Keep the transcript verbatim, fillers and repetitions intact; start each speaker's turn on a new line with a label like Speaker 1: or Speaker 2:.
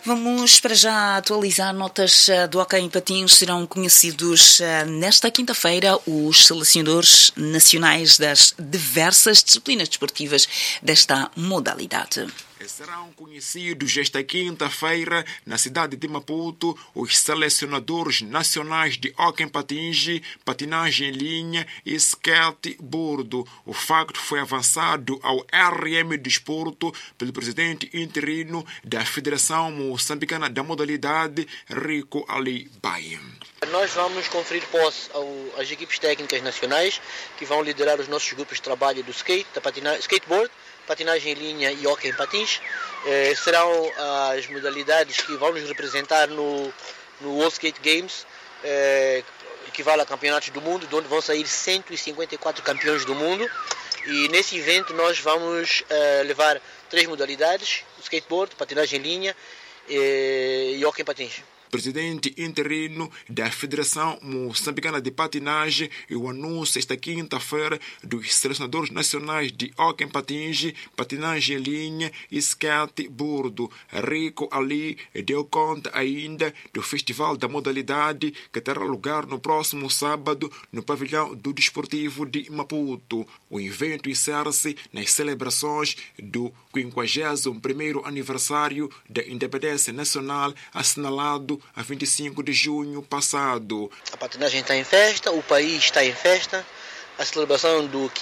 Speaker 1: Vamos para já atualizar notas do hóquei em patins. Serão conhecidos nesta quinta-feira os selecionadores nacionais das diversas disciplinas desportivas desta modalidade.
Speaker 2: Serão conhecidos esta quinta-feira, na cidade de Maputo, os selecionadores nacionais de hóquei em patins, patinagem em linha e skateboard. O facto foi avançado ao R M Desporto pelo presidente interino da Federação Moçambicana da modalidade, Rico Ali Baye.
Speaker 3: Nós vamos conferir posse ao, às equipes técnicas nacionais que vão liderar os nossos grupos de trabalho do skate, da patina, skateboard, patinagem em linha e hóquei em patins. Eh, serão as modalidades que vão nos representar no, no World Skate Games, eh, equivale a campeonatos do mundo, de onde vão sair cento e cinquenta e quatro campeões do mundo. E nesse evento nós vamos eh, levar três modalidades: skateboard, patinagem em linha eh, e hóquei em patins.
Speaker 2: Presidente interino da Federação Moçambicana de Patinagem e o anúncio esta quinta-feira dos selecionadores nacionais de hóquei em patins, patinagem em linha e skateboard. Rico Ali deu conta ainda do Festival da Modalidade que terá lugar no próximo sábado no pavilhão do Desportivo de Maputo. O evento encerra-se nas celebrações do quinquagésimo primeiro aniversário da independência nacional, assinalado a vinte e cinco de junho passado.
Speaker 3: A patinagem está em festa, o país está em festa, a celebração do